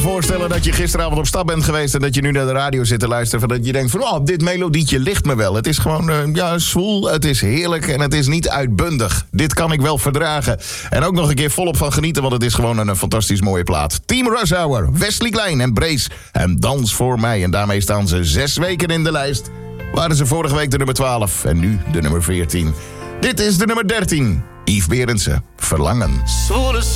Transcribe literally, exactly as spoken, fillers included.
voorstellen dat je gisteravond op stap bent geweest en dat je nu naar de radio zit te luisteren. Dat je denkt van, oh, dit melodietje ligt me wel. Het is gewoon, uh, ja, zwoel, het is heerlijk en het is niet uitbundig. Dit kan ik wel verdragen. En ook nog een keer volop van genieten, want het is gewoon een, een fantastisch mooie plaat. Team Rush Hour, Wesley Klein en Brace en Dans voor mij. En daarmee staan ze zes weken in de lijst. Waren ze vorige week de nummer twaalf en nu de nummer veertien. Dit is de nummer dertien. Yves Berendsen, Verlangen.